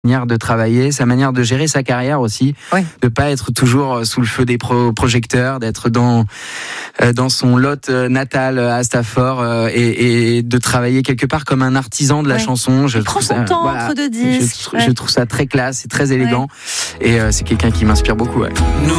manière de travailler, sa manière de gérer sa carrière aussi, de pas être toujours sous le feu des projecteurs, d'être dans son lot natal à Stafford et de travailler quelque part comme un artisan de la chanson. Il prend son temps entre deux disques. Je trouve ça très classe et très élégant et c'est quelqu'un qui m'inspire beaucoup.